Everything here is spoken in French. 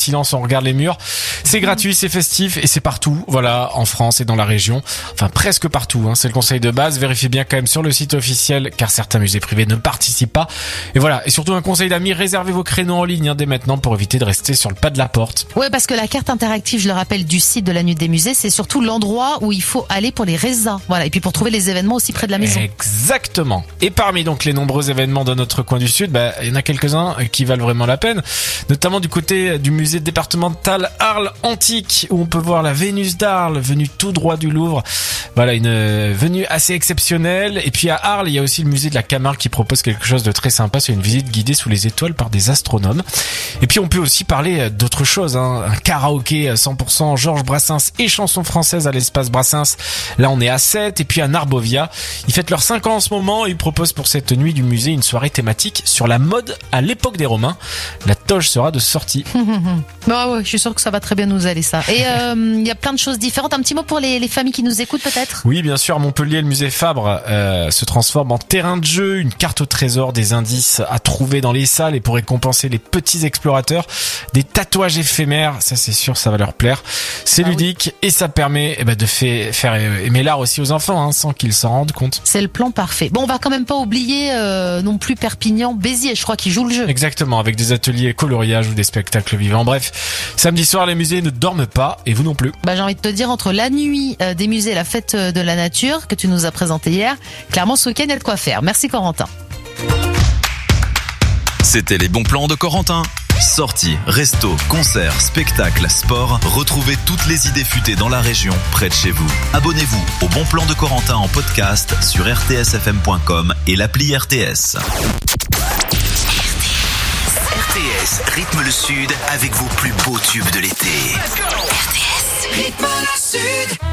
silence, on regarde les murs. C'est gratuit, c'est festif et c'est partout, voilà, en France et dans la région. Enfin, presque partout, hein, c'est le conseil de base. Vérifiez bien quand même sur le site officiel, car certains musées privés ne participent pas. Et voilà, et surtout un conseil d'amis, réservez vos créneaux en ligne dès maintenant pour éviter de rester sur le pas de la porte. Ouais, parce que la carte interactive, je le rappelle, du site de la Nuit des Musées, c'est surtout l'endroit où il faut aller pour les résas. Voilà, et puis pour trouver les événements aussi près de la maison. Exactement. Et parmi donc les nombreux événements dans notre coin du sud, il y en a quelques-uns qui valent vraiment la peine, notamment du côté du musée départemental Arles Antique, où on peut voir la Vénus d'Arles, venue tout droit du Louvre. Voilà, une venue assez exceptionnelle. Et puis à Arles, il y a aussi le musée de la Camargue qui propose quelque chose de très sympa, c'est une visite guidée sous les étoiles par des astronomes. Et puis on peut aussi parler d'autres choses, hein. Un karaoké 100% Georges Brassens et chansons françaises à l'espace Brassens. Là on est à 7. Et puis à Narbovia, ils fêtent leurs 5 ans en ce moment et ils proposent pour cette nuit du musée une soirée thématique sur la mode à l'époque des Romains. La toge sera de sortie. Bah ouais, je suis sûr que ça va très bien nous aller ça. Et il y a plein de choses différentes. Un petit mot pour les familles qui nous écoutent peut-être. Oui, bien sûr, à Montpellier, le musée Fabre se transforme en terrain de jeu, une carte au trésor, des indices à trouver dans les salles et pour récompenser les petits explorateurs, des tatouages éphémères, ça c'est sûr, ça va leur plaire. C'est ludique et ça permet de faire aimer l'art aussi aux enfants, hein, sans qu'ils s'en rendent compte. C'est le plan parfait. Bon, on va quand même pas oublier non plus Perpignan, Béziers, je crois qu'ils jouent le jeu. Exactement, avec des ateliers coloriage ou des spectacles vivants. Bref, samedi soir, les musées ne dorment pas et vous non plus. J'ai envie de te dire, entre la nuit des musées et la fête de la nature que tu nous as présenté hier, clairement ce week-end il y a de quoi faire. Merci Corentin. C'était les bons plans de Corentin. Sorties, restos, concerts, spectacles, sport, retrouvez toutes les idées futées dans la région, près de chez vous. Abonnez-vous au Bon Plan de Corentin en podcast sur rtsfm.com et l'appli RTS. RTS rythme le sud avec vos plus beaux tubes de l'été. RTS rythme le sud.